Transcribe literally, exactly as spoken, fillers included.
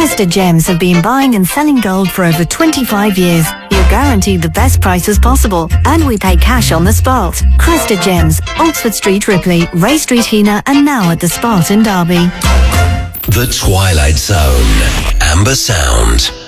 Cresta Gems have been buying and selling gold for over twenty-five years. You're guaranteed the best prices possible, and we pay cash on the spot. Cresta Gems, Oxford Street, Ripley, Ray Street, Heanor, and now at the Spot in Derby. The Twilight Zone. Amber Sound.